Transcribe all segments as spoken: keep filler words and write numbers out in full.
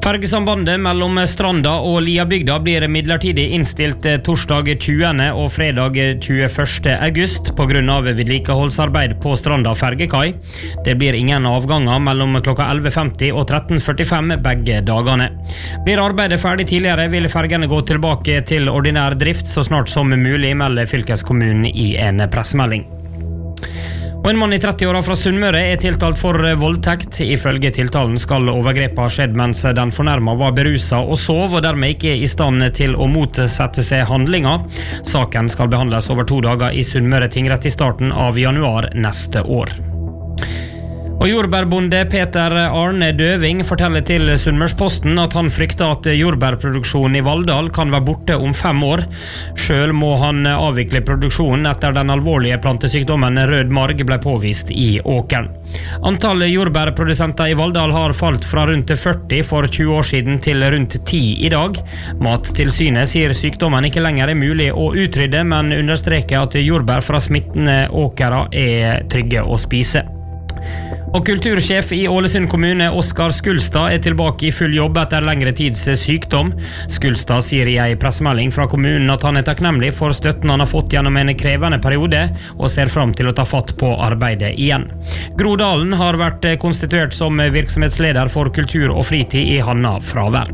Fergesambandet mellom Stranda og Liabygda blir midlertidig innstilt torsdag tjuende og fredag tjueførste august på grunn av vedlikeholdsarbeid på Stranda fergekai. Det blir ingen avganger mellom klokka elleve femti og tretten førtifem begge dagene. Blir arbeidet ferdig tidligere, vil fergene gå tilbake til ordinær drift så snart som mulig, melder fylkeskommunen i en pressemelding. Og en mann i tretti-åra fra Sunnmøre er tiltalt for voldtekt. Ifølge tiltalen skal overgrepet ha skjedd mens den fornærma var beruset og sov, og dermed ikke i stand til å motsette seg handlinger. Saken skal behandles over to dager i Sunnmøre tingrett i starten av januar neste år. Og jordbærbonde Peter Arne Døving forteller til Sunnmørsposten at han frykter at jordbærproduksjonen i Valldal kan være borte om fem år. Selv må han avvikle produksjonen etter den alvorlige plantesykdommen rød marg ble påvist i åkeren. Antallet jordbærprodusenter i Valldal har falt fra rundt førti for tjue år siden til rundt ti i dag. Mattilsynet sier sykdommen ikke lenger er mulig å utrydde, men understreker at jordbær fra smittende åkere er trygge å spise. Og kultursjef i Ålesund kommune, Oskar Skulstad, er tilbake i full jobb etter lengre tids sykdom. Skulstad sier i en pressemelding fra kommunen at han er takknemlig for støtten han har fått gjennom en krevende periode, og ser fram til å ta fatt på arbeidet igjen. Gro Dalen har vært konstituert som virksomhetsleder for kultur og fritid i Hanna fravær.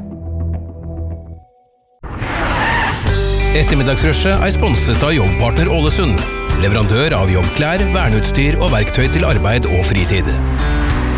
Ettermiddagsrushet er sponset av Jobbpartner Ålesund, leverandør av jobbklær, verneutstyr og verktøy til arbeid og fritid.